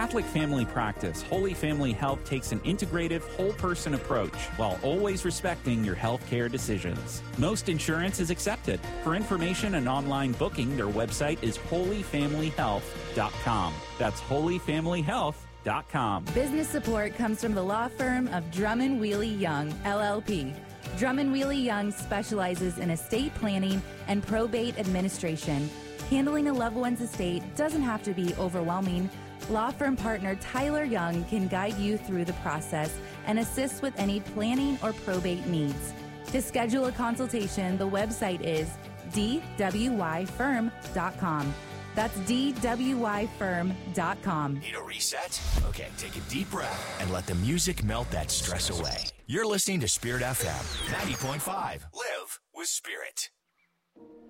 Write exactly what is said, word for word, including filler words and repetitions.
Catholic family practice, Holy Family Health takes an integrative, whole-person approach while always respecting your health care decisions. Most insurance is accepted. For information and online booking, their website is holy family health dot com. That's holy family health dot com. Business support comes from the law firm of Drummond Wheely Young, L L P. Drummond Wheely Young specializes in estate planning and probate administration. Handling a loved one's estate doesn't have to be overwhelming. Law firm partner Tyler Young can guide you through the process and assist with any planning or probate needs. To schedule a consultation, the website is d w y firm dot com. That's d w y firm dot com. Need a reset? Okay, take a deep breath and let the music melt that stress away. You're listening to Spirit F M ninety point five. Live with Spirit.